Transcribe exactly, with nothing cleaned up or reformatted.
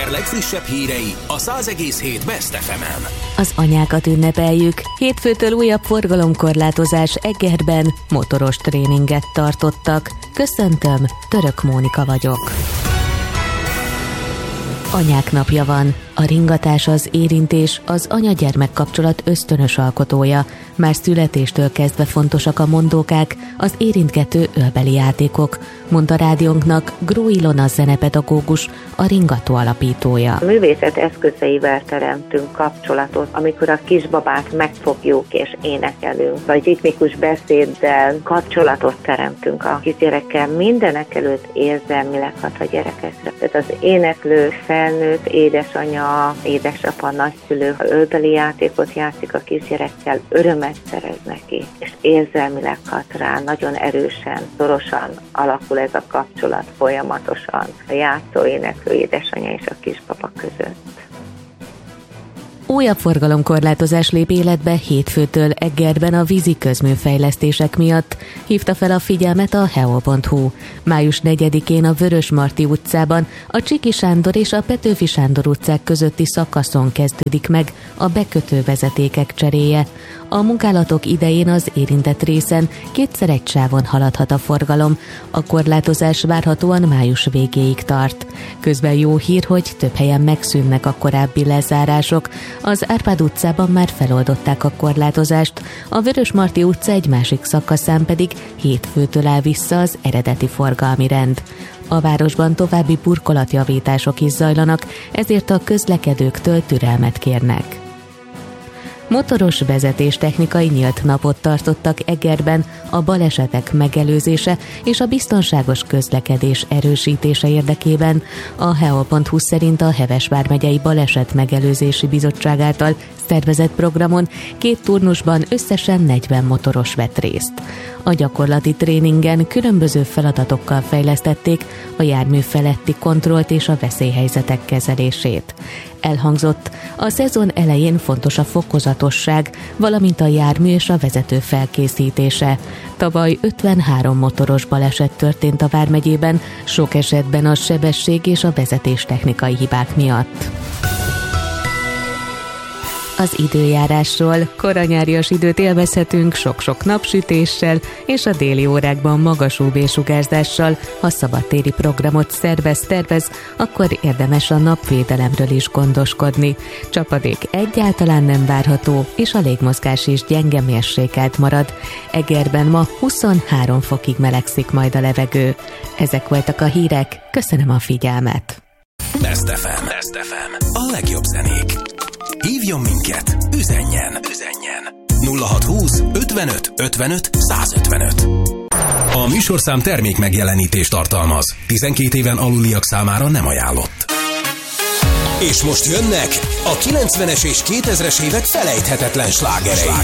Eger legfrissebb hírei a száz egész hét Best ef emen. Az anyákat ünnepeljük. Hétfőtől újabb forgalomkorlátozás Egerben, motoros tréninget tartottak. Köszöntöm, Török Mónika vagyok. Anyák napja van. A ringatás, az érintés, az anya-gyermek kapcsolat ösztönös alkotója. Már születéstől kezdve fontosak a mondókák, az érintgető ölbeli játékok, mondta rádiónknak Gró Ilona zenepedagógus, a Ringató alapítója. A művészet eszközeivel teremtünk kapcsolatot, amikor a kisbabát megfogjuk és énekelünk, vagy ritmikus beszéddel kapcsolatot teremtünk a kisgyerekkel, mindenek előtt érzelmileg hat a gyerekekre. Tehát az éneklő, felnőtt, édesanya, édesapa, nagyszülő, ha ölbeli játékot játszik a kisgyerekkel, örömet szerez neki, és érzelmileg hat rá, nagyon erősen, szorosan alakul ez a kapcsolat folyamatosan a játszó, éneklő édesanyja és a kisbaba között. Újabb forgalomkorlátozás lép életbe hétfőtől Egerben a vízi közműfejlesztések miatt, hívta fel a figyelmet a heo pont hu. május negyedikén a Vörösmarty utcában, a Csiki Sándor és a Petőfi Sándor utcák közötti szakaszon kezdődik meg a bekötő vezetékek cseréje. A munkálatok idején az érintett részen kétszer egy sávon haladhat a forgalom, a korlátozás várhatóan május végéig tart. Közben jó hír, hogy több helyen megszűnnek a korábbi lezárások. Az Árpád utcában már feloldották a korlátozást, a Vörösmarty utca egy másik szakaszán pedig hétfőtől áll vissza az eredeti forgalmi rend. A városban további burkolatjavítások is zajlanak, ezért a közlekedőktől türelmet kérnek. Motoros vezetéstechnikai nyílt napot tartottak Egerben a balesetek megelőzése és a biztonságos közlekedés erősítése érdekében. A heo pont hu szerint a Heves vármegyei Baleset Megelőzési Bizottság által szervezett programon két turnusban összesen negyven motoros vett részt. A gyakorlati tréningen különböző feladatokkal fejlesztették a jármű feletti kontrollt és a veszélyhelyzetek kezelését. Elhangzott, a szezon elején fontos a fokozatosság, valamint a jármű és a vezető felkészítése. Tavaly ötvenhárom motoros baleset történt a vármegyében, sok esetben a sebesség és a vezetéstechnikai hibák miatt. Az időjárásról: koranyárias időt élvezhetünk sok-sok napsütéssel és a déli órákban magas ú vé-sugárzással. Ha szabadtéri programot szervez-tervez, akkor érdemes a napvédelemről is gondoskodni. Csapadék egyáltalán nem várható, és a légmozgás is gyenge mérsékelt marad. Egerben ma huszonhárom fokig melegszik majd a levegő. Ezek voltak a hírek, köszönöm a figyelmet. Best ef em. Best ef em. A legjobb zenék. Hívjon minket, üzenjen, üzenjen. nulla hat húsz ötvenöt ötvenöt százötvenöt. A műsorszám termék megjelenítést tartalmaz. tizenkét éven aluliak számára nem ajánlott. És most jönnek a kilencvenes és kétezres évek felejthetetlen slágerei.